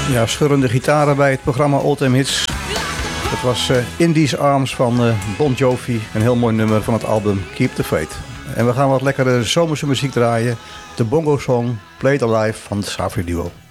Ja, schurrende gitaren bij het programma All Time Hits. Het was In These Arms van Bon Jovi. Een heel mooi nummer van het album Keep the Faith. En we gaan wat lekkere zomerse muziek draaien. De Bongo Song Played Alive van het Savri Duo.